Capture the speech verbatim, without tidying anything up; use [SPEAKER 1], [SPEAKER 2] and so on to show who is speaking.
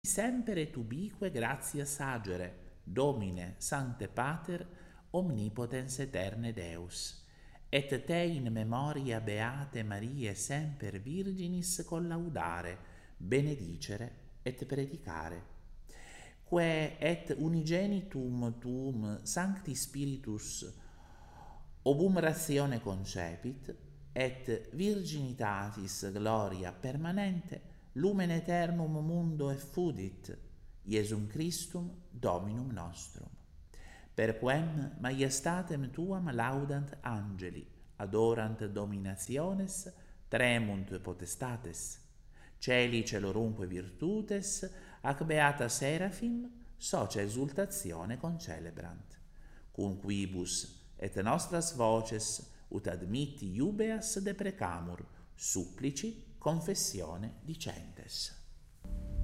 [SPEAKER 1] Semper et ubique gratias agere, Domine, Sancte Pater, omnipotens aeterne Deus, et te in memoria beate Mariae semper Virginis collaudare, benedicere et predicare. Que et unigenitum tuum Sancti Spiritus obum ratione concepit, et virginitatis gloria permanente, lumen aeternum mundo effudit, Iesum Christum Dominum nostrum. Per quem maiestatem tuam laudant angeli, adorant dominationes, tremunt potestates, celi celorumque virtutes, ac beata Seraphim, socia exultatione concelebrant. Cum quibus et nostras voces ut admitti iubeas deprecamur, supplici confessione dicentes.